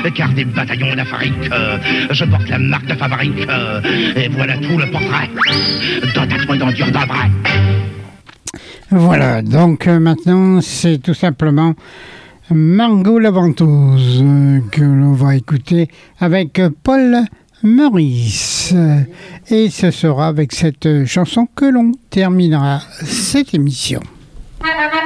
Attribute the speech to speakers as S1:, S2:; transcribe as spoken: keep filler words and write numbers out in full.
S1: car des bataillons d'Afrique, euh, je porte la marque de fabrique, euh, et voilà tout le portrait d'un tatoué d'endure d'un vrai.
S2: Voilà, donc euh, maintenant c'est tout simplement Margot la Ventouse euh, que l'on va écouter avec euh, Paul Maurice. Et ce sera avec cette chanson que l'on terminera cette émission.